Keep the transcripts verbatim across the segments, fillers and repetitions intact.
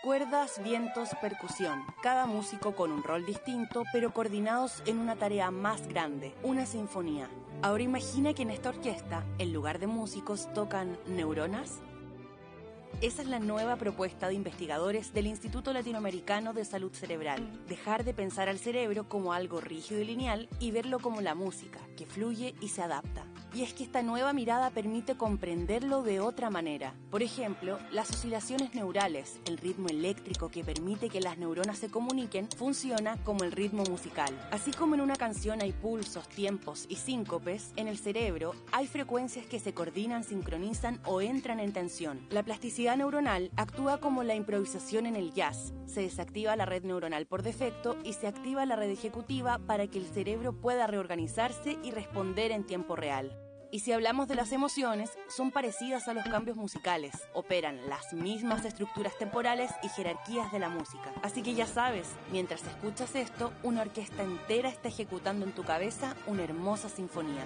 Cuerdas, vientos, percusión. Cada músico con un rol distinto, pero coordinados en una tarea más grande, una sinfonía. Ahora imagina que en esta orquesta, en lugar de músicos, tocan neuronas. Esa es la nueva propuesta de investigadores del Instituto Latinoamericano de Salud Cerebral. Dejar de pensar al cerebro como algo rígido y lineal y verlo como la música, que fluye y se adapta. Y es que esta nueva mirada permite comprenderlo de otra manera. Por ejemplo, las oscilaciones neurales, el ritmo eléctrico que permite que las neuronas se comuniquen, funciona como el ritmo musical. Así como en una canción hay pulsos, tiempos y síncopes, en el cerebro hay frecuencias que se coordinan, sincronizan o entran en tensión. La plasticidad neuronal actúa como la improvisación en el jazz. Se desactiva la red neuronal por defecto y se activa la red ejecutiva para que el cerebro pueda reorganizarse y responder en tiempo real. Y si hablamos de las emociones, son parecidas a los cambios musicales. Operan las mismas estructuras temporales y jerarquías de la música. Así que ya sabes, mientras escuchas esto, una orquesta entera está ejecutando en tu cabeza una hermosa sinfonía.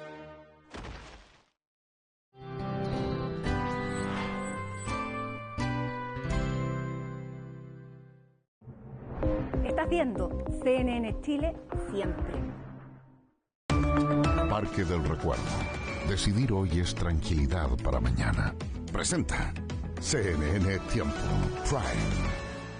Estás viendo C N N Chile siempre. Parque del Recuerdo. Decidir hoy es tranquilidad para mañana. Presenta C N N Tiempo Prime.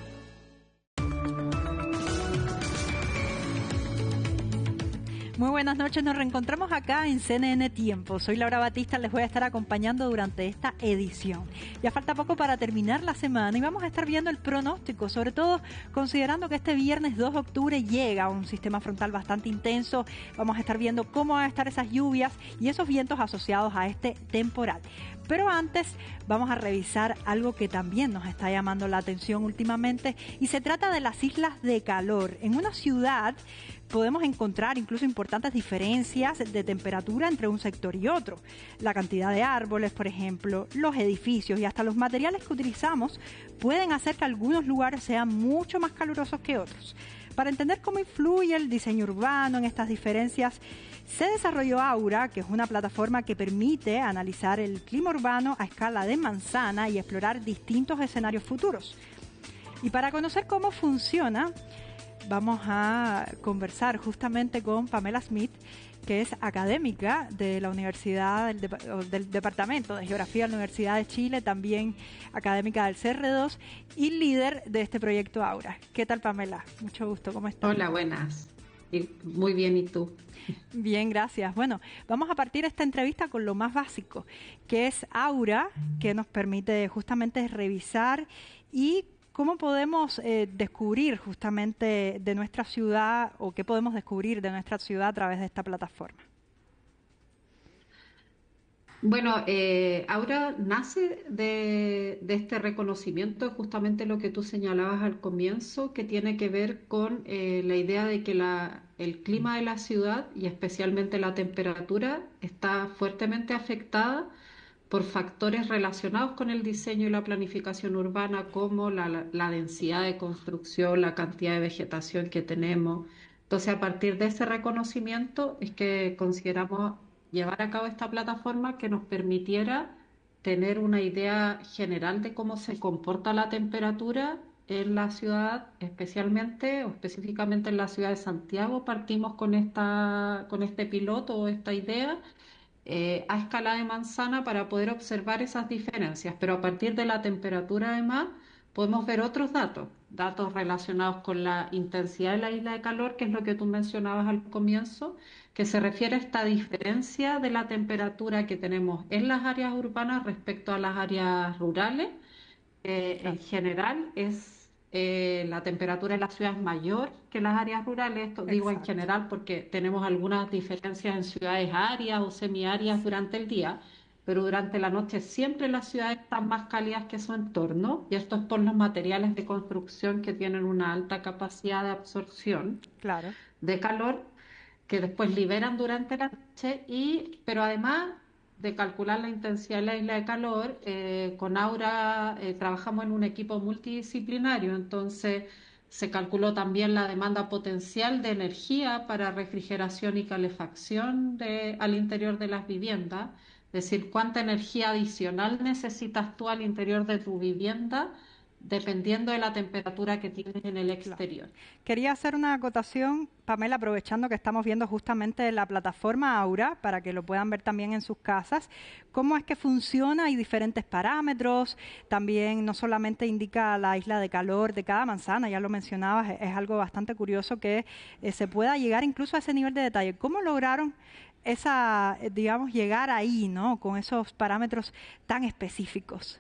Muy buenas noches, nos reencontramos acá en C N N Tiempo. Soy Laura Batista, les voy a estar acompañando durante esta edición. Ya falta poco para terminar la semana y vamos a estar viendo el pronóstico, sobre todo considerando que este viernes dos de octubre llega un sistema frontal bastante intenso. Vamos a estar viendo cómo van a estar esas lluvias y esos vientos asociados a este temporal. Pero antes vamos a revisar algo que también nos está llamando la atención últimamente y se trata de las islas de calor. En una ciudad podemos encontrar incluso importantes diferencias de temperatura entre un sector y otro. La cantidad de árboles, por ejemplo, los edificios y hasta los materiales que utilizamos pueden hacer que algunos lugares sean mucho más calurosos que otros. Para entender cómo influye el diseño urbano en estas diferencias, se desarrolló Aura, que es una plataforma que permite analizar el clima urbano a escala de manzana y explorar distintos escenarios futuros. Y para conocer cómo funciona, vamos a conversar justamente con Pamela Smith, que es académica de la Universidad del, Dep del Departamento de Geografía de la Universidad de Chile, también académica del C R dos y líder de este proyecto Aura. ¿Qué tal, Pamela? Mucho gusto, ¿cómo estás? Hola, buenas. Muy bien, ¿y tú? Bien, gracias. Bueno, vamos a partir esta entrevista con lo más básico, que es Aura, que nos permite justamente revisar y cómo podemos eh, descubrir justamente de nuestra ciudad o qué podemos descubrir de nuestra ciudad a través de esta plataforma. Bueno, eh, Aura nace de, de este reconocimiento, justamente lo que tú señalabas al comienzo, que tiene que ver con eh, la idea de que la, el clima de la ciudad y especialmente la temperatura está fuertemente afectada por factores relacionados con el diseño y la planificación urbana, como la, la, la densidad de construcción, la cantidad de vegetación que tenemos. Entonces, a partir de ese reconocimiento es que consideramos llevar a cabo esta plataforma que nos permitiera tener una idea general de cómo se comporta la temperatura en la ciudad, especialmente o específicamente en la ciudad de Santiago. Partimos con esta, con este piloto o esta idea eh, a escala de manzana para poder observar esas diferencias, pero a partir de la temperatura además podemos ver otros datos, datos relacionados con la intensidad de la isla de calor, que es lo que tú mencionabas al comienzo, que se refiere a esta diferencia de la temperatura que tenemos en las áreas urbanas respecto a las áreas rurales. Eh, en general es eh, la temperatura en la ciudad es mayor que en las áreas rurales. Esto digo en general porque tenemos algunas diferencias en ciudades áridas o semiáridas durante el día, pero durante la noche siempre las ciudades están más cálidas que su entorno, y esto es por los materiales de construcción que tienen una alta capacidad de absorción Claro. de calor, que después liberan durante la noche. Y pero además de calcular la intensidad de la isla de calor, eh, con Aura eh, trabajamos en un equipo multidisciplinario, entonces se calculó también la demanda potencial de energía para refrigeración y calefacción de, al interior de las viviendas, es decir, cuánta energía adicional necesitas tú al interior de tu vivienda dependiendo de la temperatura que tienes en el Claro. exterior. Quería hacer una acotación, Pamela, aprovechando que estamos viendo justamente la plataforma Aura, para que lo puedan ver también en sus casas, cómo es que funciona, hay diferentes parámetros, también no solamente indica la isla de calor de cada manzana, ya lo mencionabas, es, es algo bastante curioso que eh, se pueda llegar incluso a ese nivel de detalle. ¿Cómo lograron esa, eh, digamos, llegar ahí, ¿no? Con esos parámetros tan específicos?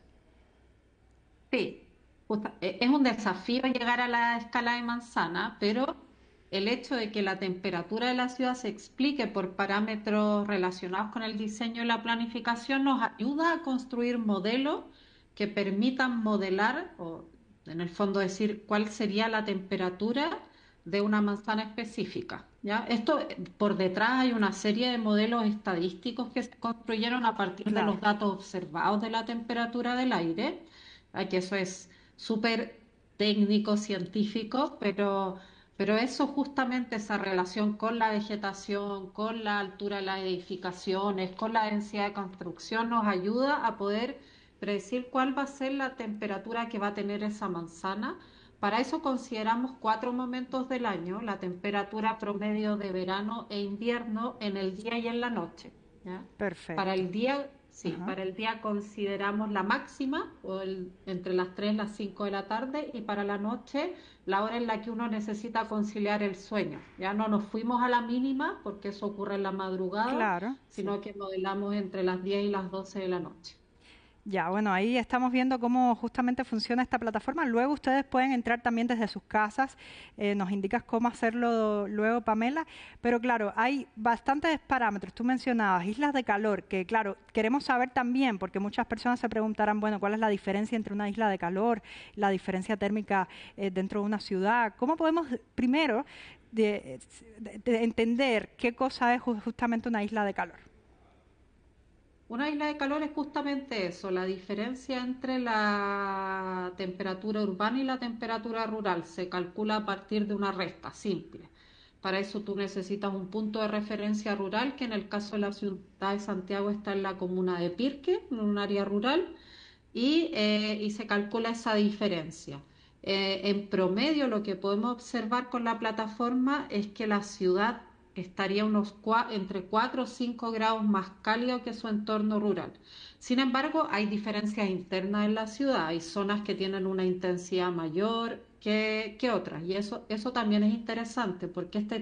Sí, justa- e- es un desafío llegar a la escala de manzana, pero el hecho de que la temperatura de la ciudad se explique por parámetros relacionados con el diseño y la planificación nos ayuda a construir modelos que permitan modelar o, en el fondo, decir cuál sería la temperatura de una manzana específica. ¿Ya? Esto, eh, por detrás hay una serie de modelos estadísticos que se construyeron a partir de Claro. los datos observados de la temperatura del aire. Ah, que eso es súper técnico, científico, pero, pero eso justamente, esa relación con la vegetación, con la altura de las edificaciones, con la densidad de construcción, nos ayuda a poder predecir cuál va a ser la temperatura que va a tener esa manzana. Para eso consideramos cuatro momentos del año: la temperatura promedio de verano e invierno en el día y en la noche. ¿Ya? Para Perfecto. el día, sí, Ajá. para el día consideramos la máxima, o el- entre las tres y las cinco de la tarde, y para la noche la hora en la que uno necesita conciliar el sueño. Ya no nos fuimos a la mínima, porque eso ocurre en la madrugada, Claro, sí. sino que modelamos entre las diez y las doce de la noche. Ya, bueno, ahí estamos viendo cómo justamente funciona esta plataforma. Luego ustedes pueden entrar también desde sus casas. Eh, nos indicas cómo hacerlo luego, Pamela. Pero claro, hay bastantes parámetros. Tú mencionabas islas de calor, que claro, queremos saber también, porque muchas personas se preguntarán, bueno, ¿cuál es la diferencia entre una isla de calor, la diferencia térmica eh, dentro de una ciudad? ¿Cómo podemos primero de- de- de entender qué cosa es ju- justamente una isla de calor? Una isla de calor es justamente eso, la diferencia entre la temperatura urbana y la temperatura rural. Se calcula a partir de una resta simple. Para eso tú necesitas un punto de referencia rural, que en el caso de la ciudad de Santiago está en la comuna de Pirque, en un área rural, y, eh, y se calcula esa diferencia. Eh, en promedio, lo que podemos observar con la plataforma es que la ciudad estaría unos cua- entre cuatro o cinco grados más cálido que su entorno rural. Sin embargo, hay diferencias internas en la ciudad. Hay zonas que tienen una intensidad mayor que, que otras, y eso, eso también es interesante, porque este